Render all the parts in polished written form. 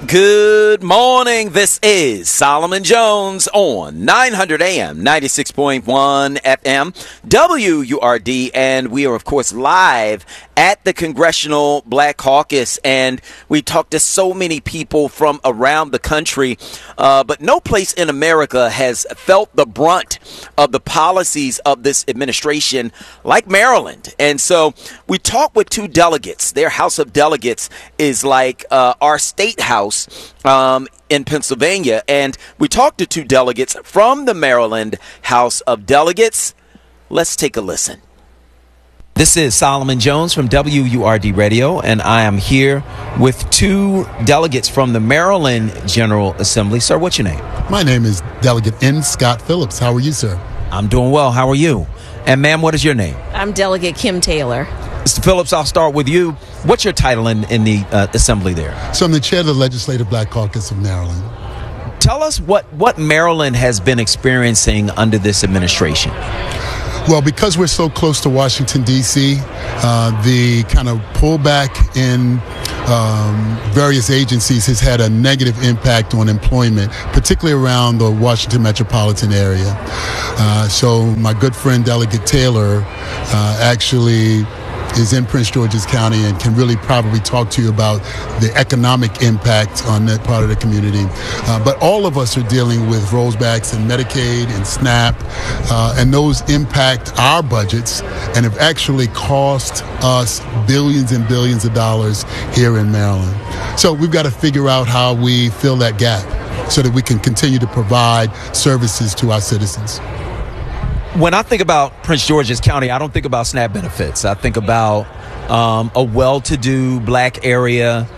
Good morning. This is Solomon Jones on 900 AM, 96.1 FM, WURD, and we are, of course, live at the Congressional Black Caucus, and we talked to so many people from around the country, but no place in America has felt the brunt of the policies of this administration like Maryland. And so we talked with two delegates. Their House of Delegates is like our state house in Pennsylvania, and we talked to two delegates from the Maryland House of Delegates. Let's take a listen. This is Solomon Jones from WURD Radio, and I am here with two delegates from the Maryland General Assembly. Sir, what's your name? My name is Delegate N. Scott Phillips. How are you, sir? I'm doing well. How are you? And ma'am, what is your name? I'm Delegate Kim Taylor. Mr. Phillips, I'll start with you. What's your title in the assembly there? So I'm the chair of the Legislative Black Caucus of Maryland. Tell us what Maryland has been experiencing under this administration. Well, because we're so close to Washington, D.C., the kind of pullback in various agencies has had a negative impact on employment, particularly around the Washington metropolitan area. So my good friend Delegate Taylor actually is in Prince George's County and can really probably talk to you about the economic impact on that part of the community. But all of us are dealing with rollbacks in Medicaid and SNAP, and those impact our budgets and have actually cost us billions and billions of dollars here in Maryland. So we've got to figure out how we fill that gap so that we can continue to provide services to our citizens. When I think about Prince George's County, I don't think about SNAP benefits. I think about a well-to-do black area.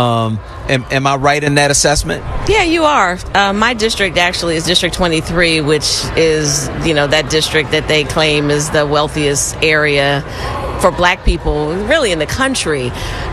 Am I right in that assessment? Yeah, you are. My district actually is District 23, which is, that district that they claim is the wealthiest area for black people really in the country.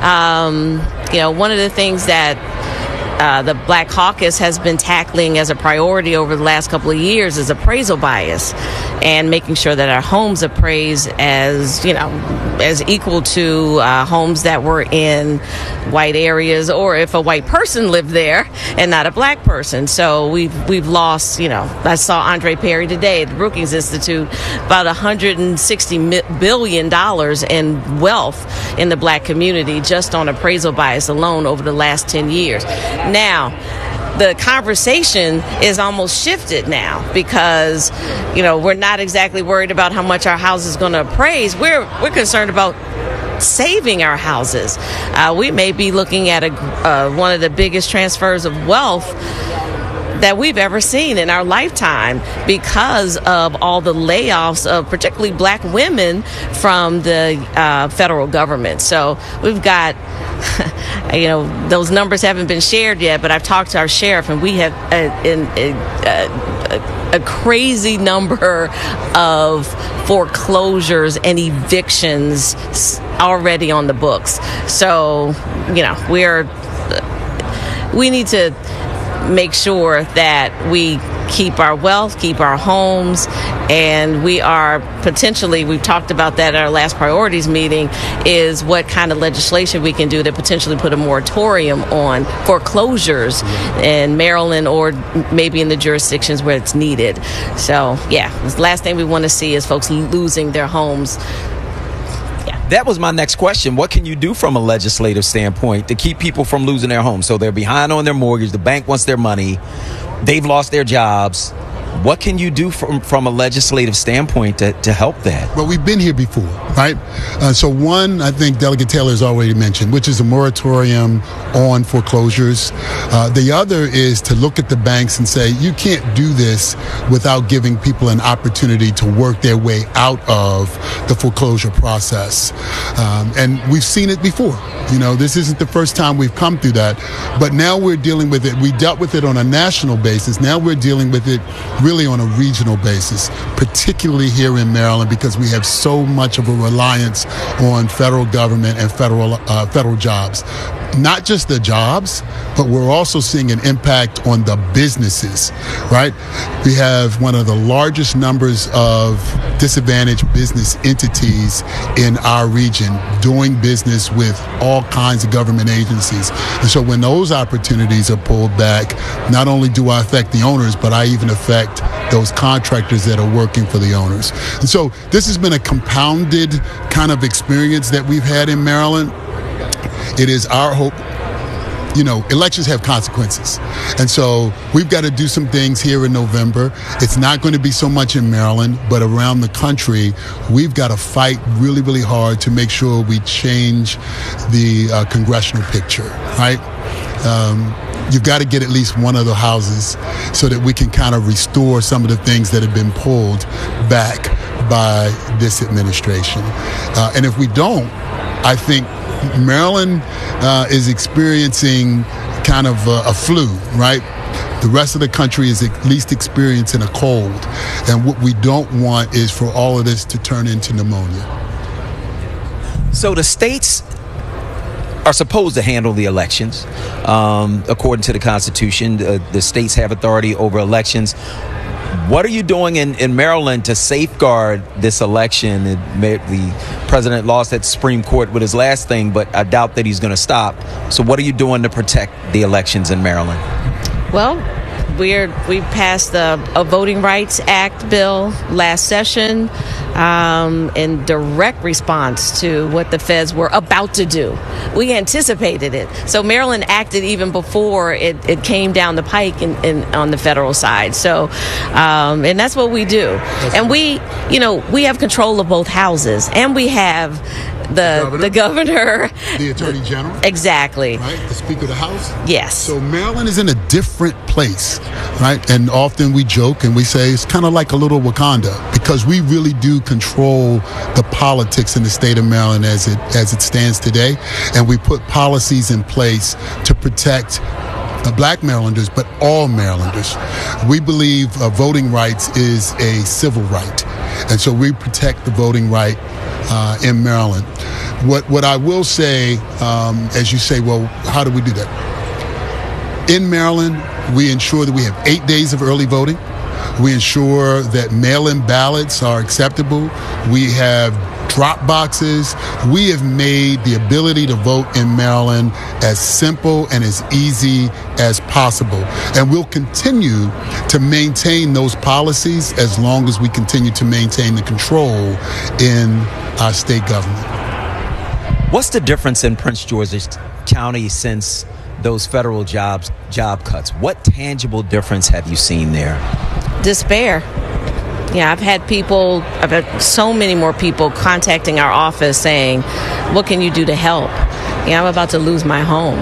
One of the things that the Black Caucus has been tackling as a priority over the last couple of years is appraisal bias and making sure that our homes appraised as equal to homes that were in white areas, or if a white person lived there and not a black person. So we've lost, I saw Andre Perry today at the Brookings Institute, about $160 billion in wealth in the black community just on appraisal bias alone over the last 10 years. Now, the conversation is almost shifted now because, we're not exactly worried about how much our house is going to appraise. We're concerned about saving our houses. We may be looking at one of the biggest transfers of wealth that we've ever seen in our lifetime because of all the layoffs of particularly black women from the federal government. So we've got, those numbers haven't been shared yet, but I've talked to our sheriff, and we have a crazy number of foreclosures and evictions already on the books. So, we need to make sure that we keep our wealth, keep our homes, and we are potentially, we've talked about that at our last priorities meeting, is what kind of legislation we can do to potentially put a moratorium on foreclosures in Maryland or maybe in the jurisdictions where it's needed. So, the last thing we want to see is folks losing their homes. That was my next question. What can you do from a legislative standpoint to keep people from losing their homes? So they're behind on their mortgage. The bank wants their money. They've lost their jobs. What can you do from a legislative standpoint to help that? Well, we've been here before, right? So one, I think Delegate Taylor has already mentioned, which is a moratorium on foreclosures. The other is to look at the banks and say, you can't do this without giving people an opportunity to work their way out of the foreclosure process. And we've seen it before. This isn't the first time we've come through that, but now we're dealing with it. We dealt with it on a national basis. Now we're dealing with it really on a regional basis, particularly here in Maryland, because we have so much of a reliance on federal government and federal jobs. not just the jobs, but we're also seeing an impact on the businesses, right? We have one of the largest numbers of disadvantaged business entities in our region doing business with all kinds of government agencies. And so when those opportunities are pulled back, not only do I affect the owners, but I even affect those contractors that are working for the owners. And so this has been a compounded kind of experience that we've had in Maryland. It is our hope. Elections have consequences. And so we've got to do some things here in November. It's not going to be so much in Maryland, but around the country, we've got to fight really, really hard to make sure we change the congressional picture, right? You've got to get at least one of the houses so that we can kind of restore some of the things that have been pulled back by this administration. And if we don't, I think Maryland is experiencing kind of a flu, right? The rest of the country is at least experiencing a cold. And what we don't want is for all of this to turn into pneumonia. So the states are supposed to handle the elections. According to the Constitution, the states have authority over elections. What are you doing in Maryland to safeguard this election? The president lost at the Supreme Court with his last thing, but I doubt that he's going to stop. So what are you doing to protect the elections in Maryland? Well, we passed a Voting Rights Act bill last session in direct response to what the feds were about to do. We anticipated it. So Maryland acted even before it came down the pike on the federal side. So, and that's what we do. And we have control of both houses, and we have the governor, the attorney general, exactly, right? The Speaker of the House. Yes. So Maryland is in a different place, right? And often we joke and we say it's kind of like a little Wakanda, because we really do control the politics in the state of Maryland as it stands today, and we put policies in place to protect Black Marylanders, but all Marylanders. We believe voting rights is a civil right, and so we protect the voting right in Maryland. What I will say, as you say, well, how do we do that? In Maryland, we ensure that we have 8 days of early voting. We ensure that mail-in ballots are acceptable. We have drop boxes. We have made the ability to vote in Maryland as simple and as easy as possible. And we'll continue to maintain those policies as long as we continue to maintain the control in our state government. What's the difference in Prince George's County since those federal job cuts? What tangible difference have you seen there? Despair. Yeah, I've had so many more people contacting our office saying, what can you do to help? I'm about to lose my home.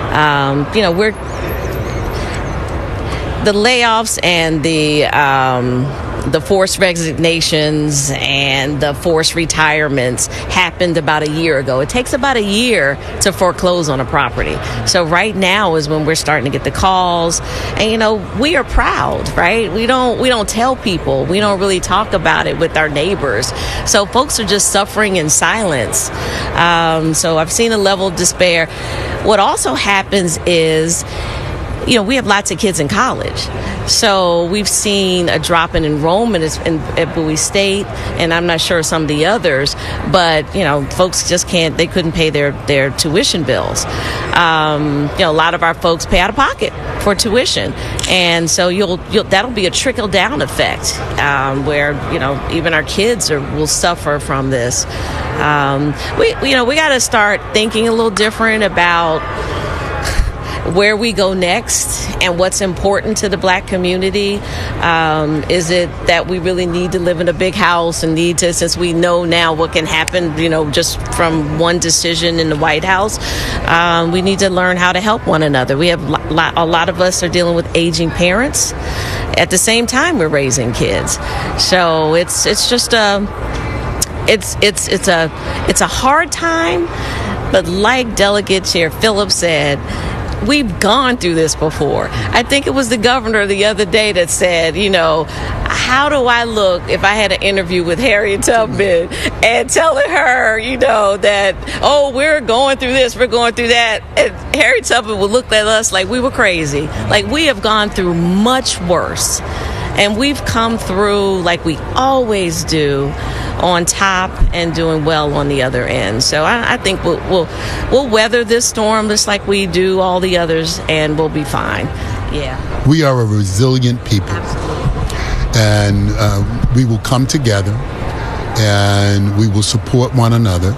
The layoffs and the forced resignations and the forced retirements happened about a year ago. It takes about a year to foreclose on a property. So right now is when we're starting to get the calls. And, we are proud, right? We don't tell people. We don't really talk about it with our neighbors. So folks are just suffering in silence. So I've seen a level of despair. What also happens is, we have lots of kids in college. So we've seen a drop in enrollment at Bowie State, and I'm not sure some of the others, but, folks just they couldn't pay their tuition bills. A lot of our folks pay out of pocket for tuition. And so that'll be a trickle down effect, where, even our kids will suffer from this. We got to start thinking a little different about where we go next and what's important to the Black community. Is it that we really need to live in a big house and since we know now what can happen, just from one decision in the White House, we need to learn how to help one another. We have a lot of us are dealing with aging parents. At the same time, we're raising kids. So it's just it's a hard time, but like Delegate Chair Phillips said, we've gone through this before. I think it was the governor the other day that said, how do I look if I had an interview with Harriet Tubman and telling her, that, oh, we're going through this, we're going through that. And Harriet Tubman would look at us like we were crazy. Like, we have gone through much worse. And we've come through like we always do, on top and doing well on the other end. So I think we'll weather this storm just like we do all the others, and we'll be fine. Yeah. We are a resilient people. Absolutely. And we will come together and we will support one another.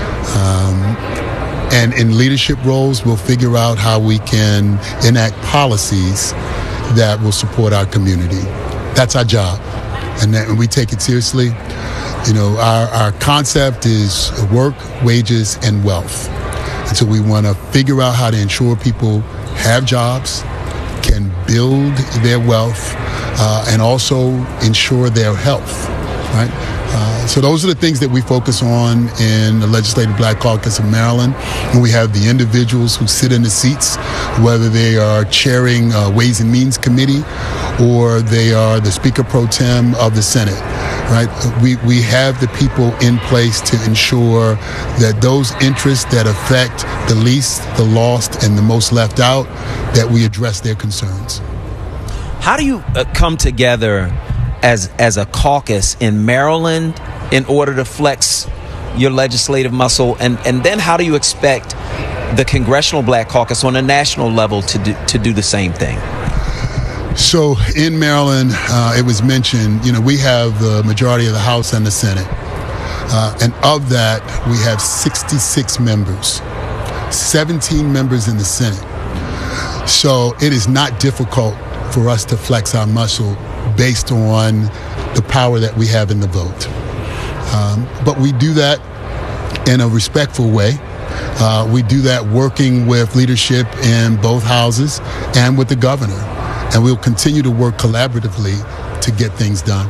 And in leadership roles, we'll figure out how we can enact policies that will support our community. That's our job. And we take it seriously. Our concept is work, wages, and wealth. And so we want to figure out how to ensure people have jobs, can build their wealth, and also ensure their health, right? So those are the things that we focus on in the Legislative Black Caucus of Maryland. And we have the individuals who sit in the seats, whether they are chairing Ways and Means Committee or they are the Speaker Pro Tem of the Senate, right? We have the people in place to ensure that those interests that affect the least, the lost, and the most left out, that we address their concerns. How do you come together as a caucus in Maryland in order to flex your legislative muscle, and then how do you expect the Congressional Black Caucus on a national level to do the same thing? So in Maryland, it was mentioned, we have the majority of the House and the Senate, and of that we have 66 members, 17 members in the Senate. So it is not difficult for us to flex our muscle based on the power that we have in the vote. But we do that in a respectful way. We do that working with leadership in both houses and with the governor. And we'll continue to work collaboratively to get things done.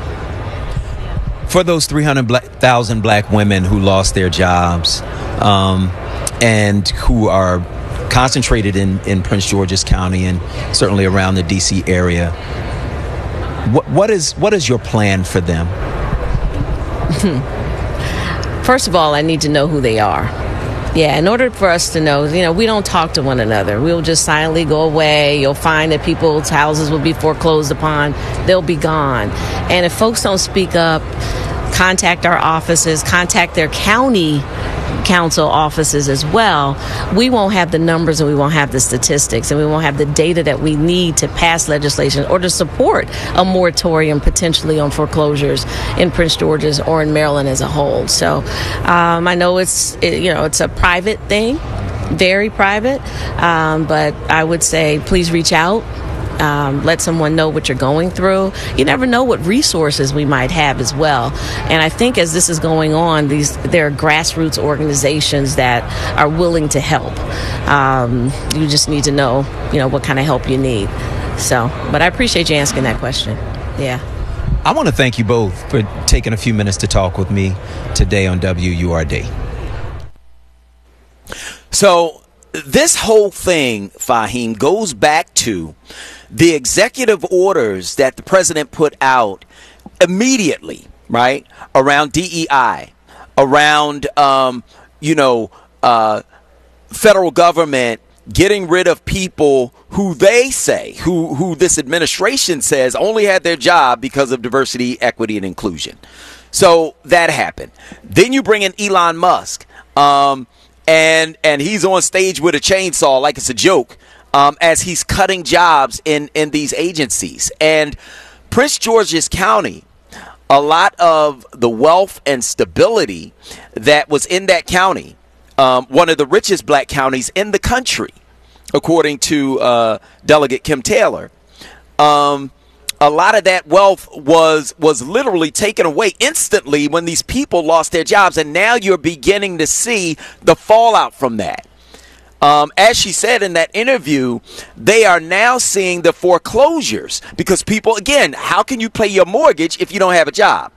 For those 300,000 black women who lost their jobs and who are concentrated in Prince George's County and certainly around the D.C. area, what is your plan for them? First of all, I need to know who they are. Yeah, in order for us to know, we don't talk to one another. We'll just silently go away. You'll find that people's houses will be foreclosed upon. They'll be gone. And if folks don't speak up, contact our offices, contact their county council offices as well, we won't have the numbers and we won't have the statistics and we won't have the data that we need to pass legislation or to support a moratorium potentially on foreclosures in Prince George's or in Maryland as a whole. So I know it's a private thing, very private, but I would say please reach out. Let someone know what you're going through. You never know what resources we might have as well. And I think as this is going on, there are grassroots organizations that are willing to help. You just need to know, what kind of help you need. So, but I appreciate you asking that question. Yeah. I want to thank you both for taking a few minutes to talk with me today on WURD. So this whole thing, Fahim, goes back to the executive orders that the president put out immediately, right, around DEI, around, federal government getting rid of people who they say, who this administration says only had their job because of diversity, equity, and inclusion. So that happened. Then you bring in Elon Musk, and he's on stage with a chainsaw like it's a joke, as he's cutting jobs in these agencies. And Prince George's County, a lot of the wealth and stability that was in that county, one of the richest black counties in the country, according to Delegate Kim Taylor, a lot of that wealth was literally taken away instantly when these people lost their jobs. And now you're beginning to see the fallout from that. As she said in that interview, they are now seeing the foreclosures because people, again, how can you pay your mortgage if you don't have a job?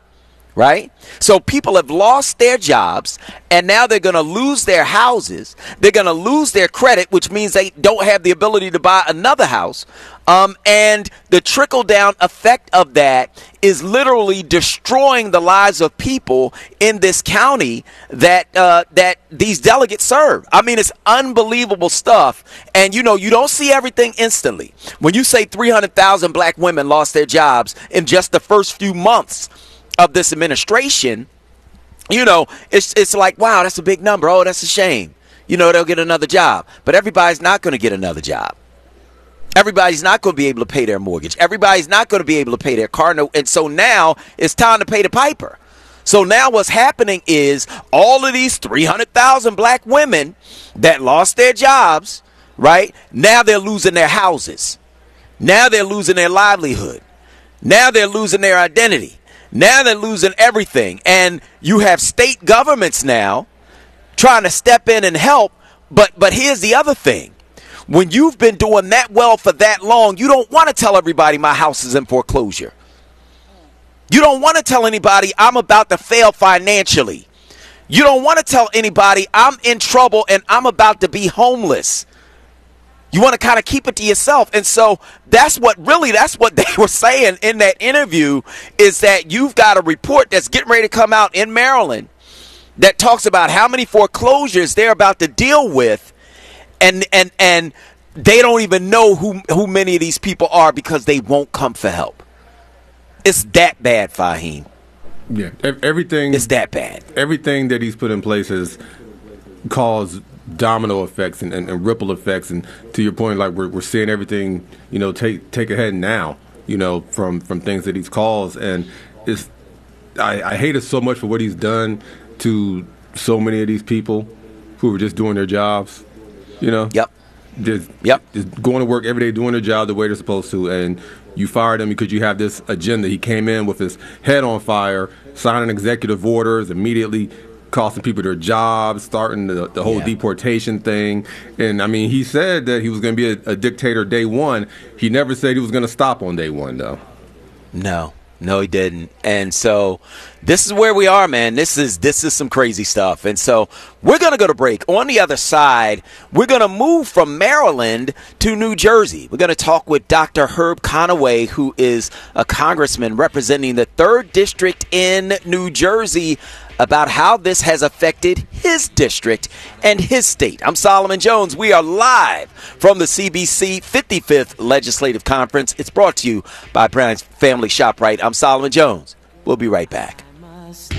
right? So people have lost their jobs, and now they're going to lose their houses. They're going to lose their credit, which means they don't have the ability to buy another house. And the trickle-down effect of that is literally destroying the lives of people in this county that these delegates serve. I mean, it's unbelievable stuff. And, you know, you don't see everything instantly. When you say 300,000 black women lost their jobs in just the first few months of this administration, you know, it's like, wow, that's a big number. Oh, that's a shame. You know, they'll get another job. But everybody's not going to get another job. Everybody's not going to be able to pay their mortgage. Everybody's not going to be able to pay their car note. And so now it's time to pay the piper. So now what's happening is all of these 300,000 black women that lost their jobs, right? Now they're losing their houses. Now they're losing their livelihood. Now they're losing their identity. Now they're losing everything. And you have state governments now trying to step in and help. But here's the other thing. When you've been doing that well for that long, you don't want to tell everybody my house is in foreclosure. You don't want to tell anybody I'm about to fail financially. You don't want to tell anybody I'm in trouble and I'm about to be homeless. You want to kind of keep it to yourself. And so that's what they were saying in that interview, is that you've got a report that's getting ready to come out in Maryland that talks about how many foreclosures they're about to deal with. And they don't even know who many of these people are because they won't come for help. It's that bad, Fahim. Yeah, everything. It's that bad. Everything that he's put in place has caused domino effects and ripple effects. And to your point, like we're seeing everything, you know, take ahead now, you know, from things that he's caused. And I hate it so much for what he's done to so many of these people who are just doing their jobs. You know? Yep. Just going to work every day, doing their job the way they're supposed to, and you fired him because you have this agenda. He came in with his head on fire, signing executive orders, immediately costing people their jobs, starting the whole deportation thing. And, I mean, he said that he was going to be a dictator day one. He never said he was going to stop on day one, though. No, he didn't. And so this is where we are, man. This is some crazy stuff. And so we're going to go to break. On the other side, we're going to move from Maryland to New Jersey. We're going to talk with Dr. Herb Conaway, who is a congressman representing the 3rd District in New Jersey, about how this has affected his district and his state. I'm Solomon Jones. We are live from the CBC 55th Legislative Conference. It's brought to you by Brown's Family ShopRite. I'm Solomon Jones. We'll be right back.